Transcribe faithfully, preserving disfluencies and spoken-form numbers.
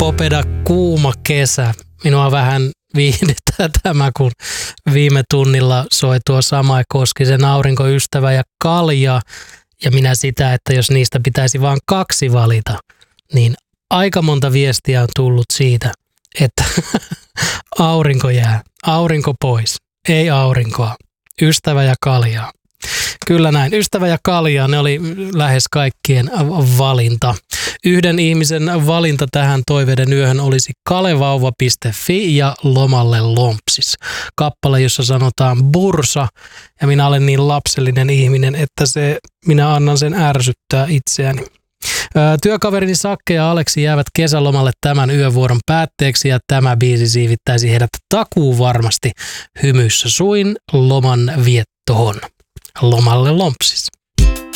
Popeda kuuma kesä. Minua vähän viihdyttää tämä, kun viime tunnilla soi tuo Samai Koskisen Aurinkoystävä ja Kalja. Ja minä sitä, että jos niistä pitäisi vain kaksi valita, niin aika monta viestiä on tullut siitä, että aurinko jää, aurinko pois, ei aurinkoa, ystävä ja kaljaa. Kyllä näin, ystävä ja kaljaa, ne oli lähes kaikkien valinta. Yhden ihmisen valinta tähän toiveiden yöhön olisi kalevauva piste fi ja Lomalle Lompsis. Kappale, jossa sanotaan bursa, ja minä olen niin lapsellinen ihminen, että se, minä annan sen ärsyttää itseäni. Työkaverini Sakke ja Aleksi jäävät kesälomalle tämän yövuoron päätteeksi ja tämä biisi siivittäisi heidät takuu varmasti hymyssä suin loman viettohon. Lomalle Lompsis.